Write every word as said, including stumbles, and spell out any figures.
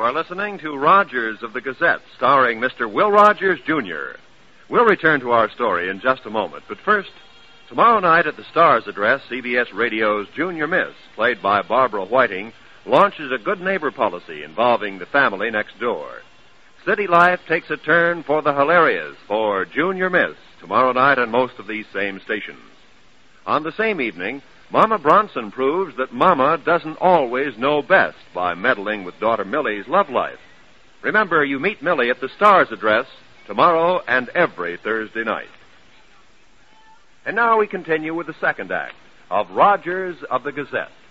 are listening to Rogers of the Gazette, starring Mister Will Rogers, Junior We'll return to our story in just a moment, but first, tomorrow night at the Star's address, C B S Radio's Junior Miss, played by Barbara Whiting, launches a good neighbor policy involving the family next door. City life takes a turn for the hilarious for Junior Miss, tomorrow night on most of these same stations. On the same evening, Mama Bronson proves that Mama doesn't always know best by meddling with daughter Millie's love life. Remember, you meet Millie at the Star's address tomorrow and every Thursday night. And now we continue with the second act of Rogers of the Gazette.